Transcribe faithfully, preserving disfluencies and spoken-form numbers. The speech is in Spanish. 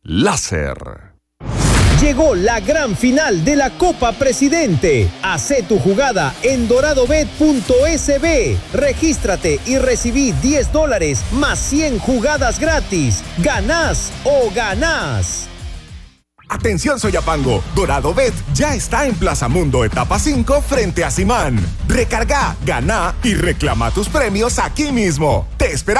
Láser. Llegó la gran final de la Copa Presidente. Hacé tu jugada en doradobet punto es be. Regístrate y recibí diez dólares más cien jugadas gratis. Ganás o ganás. Atención Soyapango, Dorado Bet ya está en Plaza Mundo etapa cinco frente a Simán. Recarga, gana y reclama tus premios aquí mismo. Te esperamos.